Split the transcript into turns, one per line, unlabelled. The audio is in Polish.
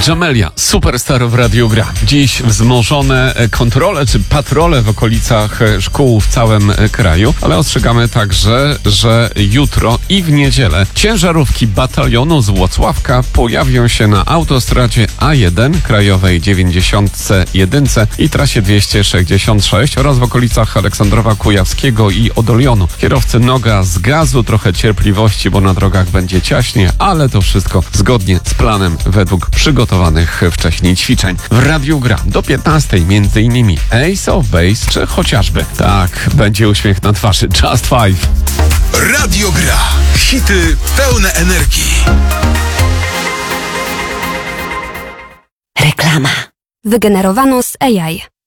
Jamelia, superstar w Radiu Gra. Dziś wzmożone kontrole czy patrole w okolicach szkół w całym kraju, ale ostrzegamy także, że jutro i w niedzielę ciężarówki batalionu z Włocławka pojawią się na autostradzie A1, krajowej 91 i trasie 266 oraz w okolicach Aleksandrowa Kujawskiego i Odolionu. Kierowcy noga z gazu, trochę cierpliwości, bo na drogach będzie ciaśnie, ale to wszystko zgodnie z planem według przygotowanych wcześniej ćwiczeń. W Radiu Gra do 15 m.in. Ace of Base czy chociażby będzie uśmiech na twarzy Just Five.
Radio Gra. Hity pełne energii.
Reklama.
Wygenerowano z AI.